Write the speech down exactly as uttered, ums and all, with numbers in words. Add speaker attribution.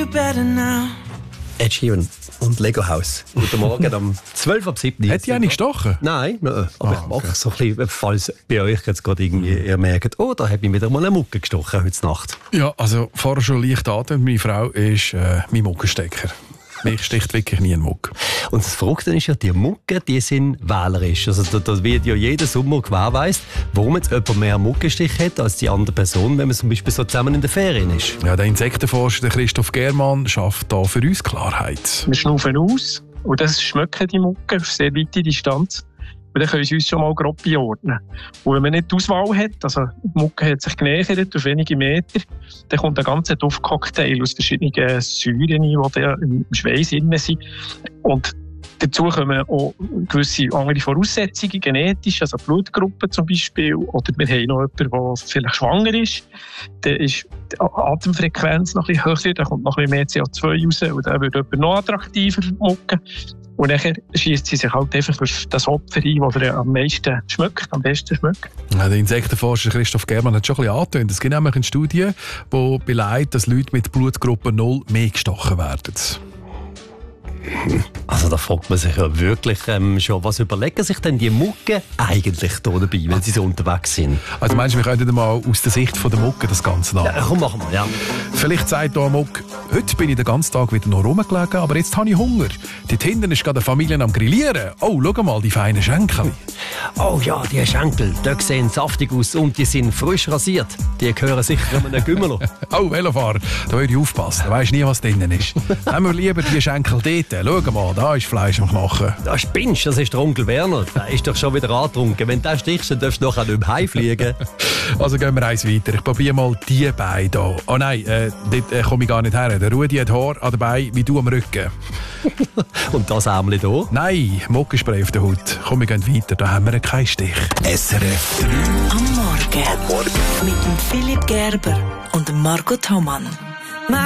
Speaker 1: you better now.
Speaker 2: Ed Sheeran und Lego House. Guten Morgen am zwölf ab sieben.
Speaker 3: Hat die auch nicht gestochen?
Speaker 2: Nein, aber
Speaker 3: Ah,
Speaker 2: ich mache
Speaker 3: okay.
Speaker 2: so ein bisschen, falls bei euch jetzt gerade irgendwie ihr merkt, oh, da hat mich wieder mal eine Mucke gestochen heute Nacht.
Speaker 3: Ja, also vorher schon leicht angetönt, meine Frau ist äh, mein Muckenstecker. Mich sticht wirklich nie ein Muck.
Speaker 2: Und das Verrückte ist ja, die Mucke, die sind wählerisch. Also da, da wird ja jeder Sommer gewährleistet, warum jetzt jemand mehr Muckenstich hat als die andere Person, wenn man zum Beispiel so zusammen in der Ferien ist.
Speaker 3: Ja, der Insektenforscher der Christoph Germann schafft da für uns Klarheit.
Speaker 4: Wir schnaufen aus und das schmecken die Mucke auf sehr weite Distanz. Und dann können sie uns schon mal grob einordnen. Und wenn man nicht die Auswahl hat, also die Mucke hat sich genähert auf wenige Meter, dann kommt ein ganzer Duftcocktail aus verschiedenen Säuren, die im Schweiß drin sind. Und dazu kommen auch gewisse andere Voraussetzungen, genetisch, also Blutgruppen zum Beispiel. Oder wir haben noch jemanden, der vielleicht schwanger ist. Dann ist die Atemfrequenz noch ein bisschen höher, da kommt noch ein bisschen mehr C O zwei raus und dann wird jemand noch attraktiver mucken. Und dann schießt sie sich halt einfach auf das Opfer ein, das er am meisten schmeckt, am besten schmeckt.
Speaker 3: Ja, der Insektenforscher Christoph Germann hat schon ein bisschen angetönt. Es gibt nämlich eine Studie, die beleidigt, dass Leute mit Blutgruppe null mehr gestochen werden.
Speaker 2: Also da fragt man sich ja wirklich ähm, schon, was überlegen sich denn die Mucke eigentlich da dabei, wenn sie so unterwegs sind?
Speaker 3: Also meinst du, wir könnten mal aus der Sicht von der Mucke das Ganze an?
Speaker 2: Ja, komm, machen wir, ja.
Speaker 3: Vielleicht sagt hier Muck, heute bin ich den ganzen Tag wieder noch rumgelegen, aber jetzt habe ich Hunger. Dort hinten ist gerade eine Familie am Grillieren. Oh, schau mal, die feinen Schenkel.
Speaker 2: Oh ja, die Schenkel, die sehen saftig aus und die sind frisch rasiert. Die gehören sicher einem Gümmerlo.
Speaker 3: Oh, Velofahrer, da würde ich aufpassen. Da weisst nie, was drinnen ist. Nehmen wir lieber die Schenkel dort. Schau mal, da ist Fleisch am Knochen.
Speaker 2: Da spinnst, das ist der Onkel Werner. Der ist doch schon wieder angetrunken. Wenn du den stichst, dann darfst du nachher nicht mehr heimfliegen.
Speaker 3: Also gehen wir eins weiter. Ich probiere mal die Beine hier. Oh nein, äh, dort äh, komme ich gar nicht her. Der Rudi hat Haar an den Beinen wie du am Rücken.
Speaker 2: Und das Ärmchen hier?
Speaker 3: Nein, Muckenspray auf der Haut. Komm, wir gehen weiter, da haben wir keinen Stich. S R F drei.
Speaker 1: Am Morgen. Am Morgen. Mit dem Philipp Gerber und dem Marco Thomann.